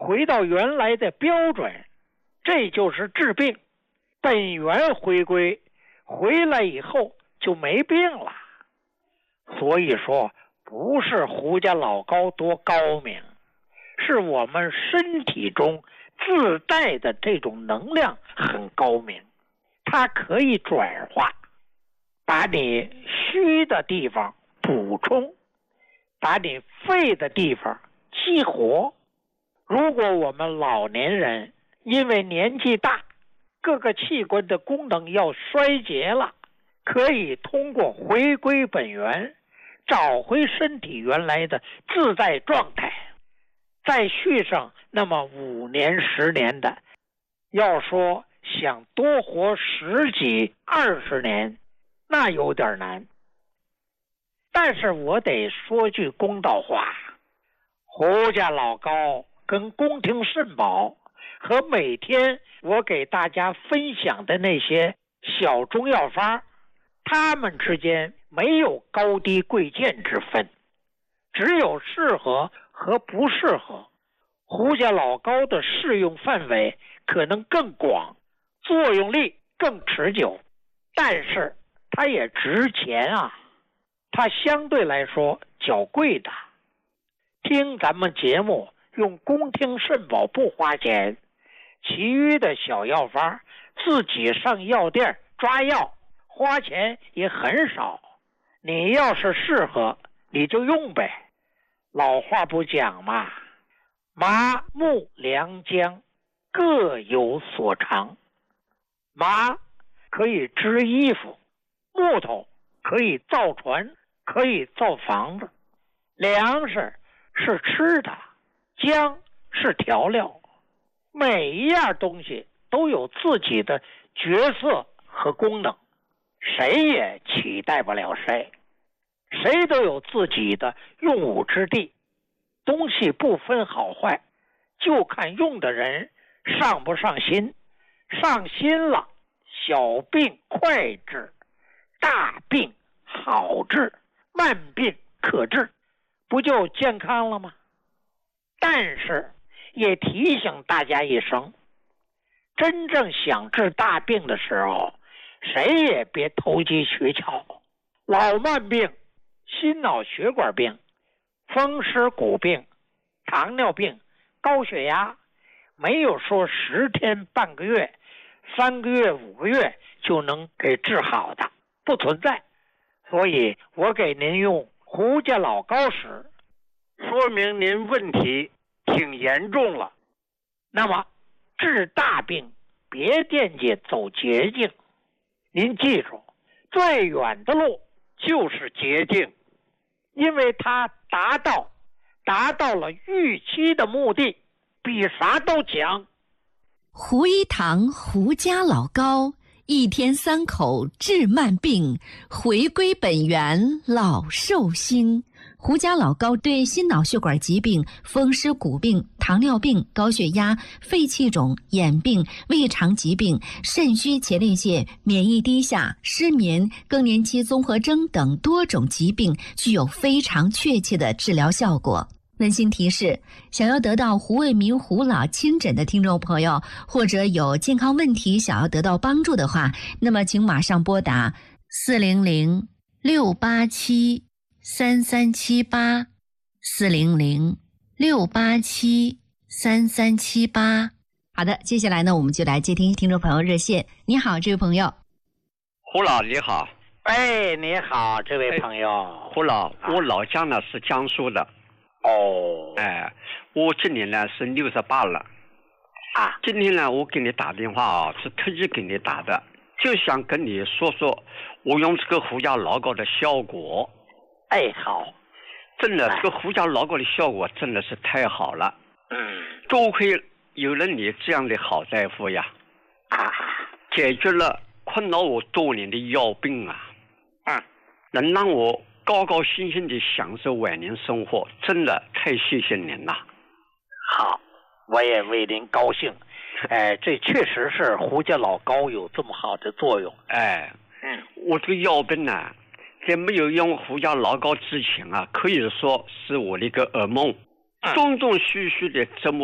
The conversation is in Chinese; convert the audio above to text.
回到原来的标准，这就是治病。本源回归，回来以后就没病了。所以说，不是胡家老高多高明，是我们身体中自带的这种能量很高明，它可以转化，把你虚的地方补充，把你废的地方激活。如果我们老年人因为年纪大，各个器官的功能要衰竭了，可以通过回归本源，找回身体原来的自在状态，再续上那么5年10年的。要说想多活10几20年，那有点难。但是我得说句公道话，胡家老高跟宫廷肾宝和每天我给大家分享的那些小中药方，他们之间没有高低贵贱之分，只有适合和不适合。胡家老高的适用范围可能更广，作用力更持久，但是它也值钱啊，它相对来说较贵的。听咱们节目用宫廷肾宝不花钱，其余的小药方自己上药店抓药，花钱也很少。你要是适合，你就用呗。老话不讲嘛，麻木良姜各有所长。麻可以织衣服，木头可以造船，可以造房子，粮食是吃的，姜是调料。每一样东西都有自己的角色和功能，谁也取代不了谁，谁都有自己的用武之地。东西不分好坏，就看用的人上不上心。上心了，小病快治，大病好治，慢病可治，不就健康了吗？但是也提醒大家一声，真正想治大病的时候，谁也别投机取巧。老慢病、心脑血管病、风湿骨病、糖尿病、高血压，没有说10天半个月、3个月5个月就能给治好的，不存在。所以我给您用胡家老高时，说明您问题挺严重了。那么治大病别惦记走捷径，您记住，最远的路就是捷径，因为它达到了预期的目的，比啥都强。 胡一堂胡家老高，1天3口治慢病，回归本源老寿星。胡家老高对心脑血管疾病、风湿骨病、糖尿病、高血压、肺气肿、眼病、胃肠疾病、肾虚前列腺、免疫低下、失眠、更年期综合征等多种疾病具有非常确切的治疗效果。温馨提示，想要得到胡卫民胡老亲诊的听众朋友，或者有健康问题想要得到帮助的话，那么请马上拨打400-687-3378 400-687-3378。好的，接下来呢，我们就来接听听众朋友热线。你好，这位朋友。 胡老你好。 哎，你好，这位朋友。 胡老，我老家呢是江苏的。我今年呢是68了。今天呢我给你打电话是特意给你打的，就想跟你说说我用这个胡家老高的效果。 好， 真的，这个胡家老高的效果真的是太好了。多亏有了你这样的好大夫呀，解决了困扰我多年的腰病能让我高高兴兴地享受晚年生活，真的太谢谢您了。 好，我也为您高兴。这确实是胡家老高有这么好的作用。 我这个腰病呢，在没有用胡家老高之前可以说是我的一个噩梦，断断续续的折磨